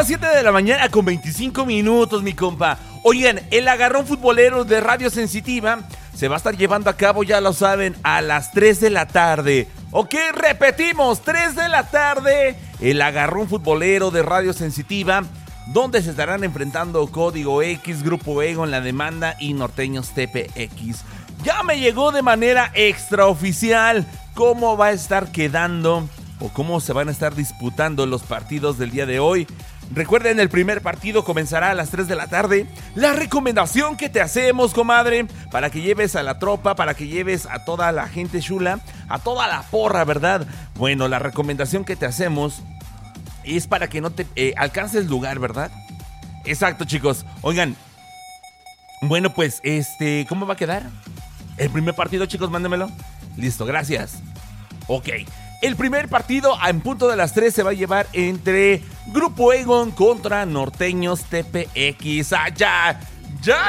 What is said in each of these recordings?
las 7 de la mañana con 25 minutos, mi compa. Oigan, el agarrón futbolero de Radio Sensitiva se va a estar llevando a cabo, ya lo saben, a las 3 de la tarde. Ok, repetimos, 3 de la tarde, el agarrón futbolero de Radio Sensitiva, donde se estarán enfrentando Código X, Grupo Egon, La Demanda y Norteños TPX. Ya me llegó de manera extraoficial cómo va a estar quedando o cómo se van a estar disputando los partidos del día de hoy. Recuerden, el primer partido comenzará a las 3 de la tarde. La recomendación que te hacemos, comadre, para que lleves a la tropa, para que lleves a toda la gente chula, a toda la porra, ¿verdad? Bueno, la recomendación que te hacemos es para que no te alcances lugar, ¿verdad? Exacto, chicos. Oigan, bueno, pues, ¿cómo va a quedar? El primer partido, chicos, mándemelo. Listo, gracias. Ok. El primer partido en punto de las 3 se va a llevar entre Grupo Egon contra Norteños TPX. ¡Allá! ¡Ya!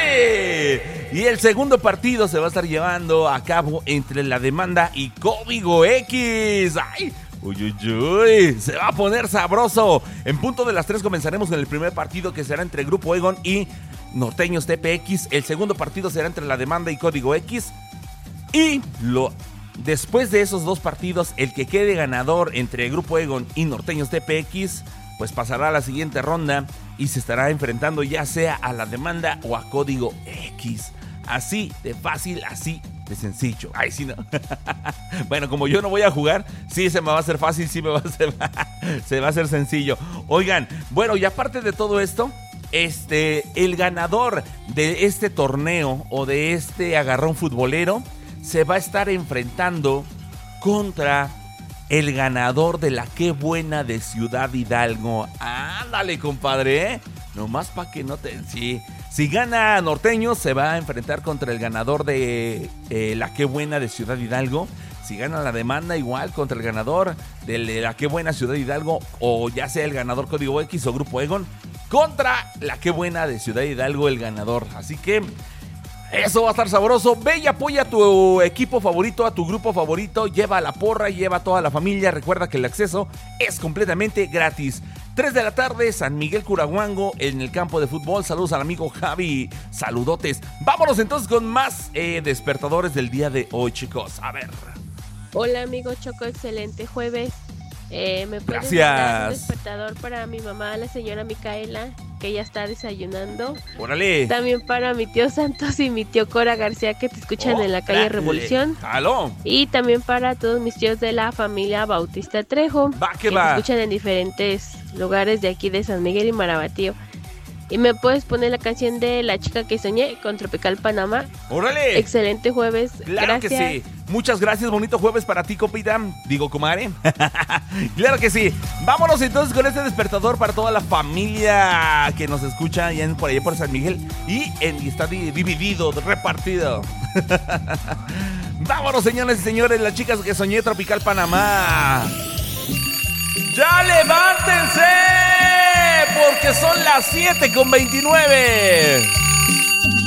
Y el segundo partido se va a estar llevando a cabo entre La Demanda y Código X. ¡Ay! ¡Uy, uy, uy! Se va a poner sabroso. En punto de las 3 comenzaremos con el primer partido, que será entre Grupo Egon y Norteños TPX. El segundo partido será entre La Demanda y Código X. Y después de esos dos partidos, el que quede ganador entre Grupo Egon y Norteños TPX, pues pasará a la siguiente ronda y se estará enfrentando ya sea a La Demanda o a Código X. Así de fácil, así de sencillo. Ay, sí, ¿no? Bueno, como yo no voy a jugar, sí se me va a hacer fácil, sí se va a hacer sencillo. Oigan, bueno, y aparte de todo esto, el ganador de este torneo o de este agarrón futbolero se va a estar enfrentando contra el ganador de la Qué Buena de Ciudad Hidalgo. Ándale, compadre, ¿eh? Nomás para que no te... Sí. Si gana Norteños, se va a enfrentar contra el ganador de la Qué Buena de Ciudad Hidalgo. Si gana La Demanda, igual contra el ganador de la Qué Buena Ciudad Hidalgo, o ya sea el ganador Código X o Grupo Egon, contra la Qué Buena de Ciudad Hidalgo, el ganador. Así que eso va a estar sabroso. Ve y apoya a tu equipo favorito, a tu grupo favorito. Lleva a la porra, lleva a toda la familia. Recuerda que el acceso es completamente gratis. 3 de la tarde, San Miguel Curahuango, en el campo de fútbol. Saludos al amigo Javi. Saludotes. Vámonos entonces con más despertadores del día de hoy, chicos. A ver. Hola, amigo Choco. Excelente jueves. ¿Me puedes dar un despertador para mi mamá, la señora Micaela, que ya está desayunando? ¡Órale! También para mi tío Santos y mi tío Cora García, que te escuchan en la calle Revolución. ¡Aló! Y también para todos mis tíos de la familia Bautista Trejo, que te escuchan en diferentes lugares de aquí de San Miguel y Marabatío. Y me puedes poner la canción de La Chica que Soñé con Tropical Panamá. ¡Órale! Excelente jueves. Claro. Gracias. Que sí. Muchas gracias, bonito jueves para ti, copita. Digo, comadre. Claro que sí. Vámonos entonces con este despertador para toda la familia que nos escucha por allá por San Miguel. Y está dividido, repartido. Vámonos, señores y señores, La Chica que Soñé, Tropical Panamá. ¡Ya levántense! Porque son las 7:29.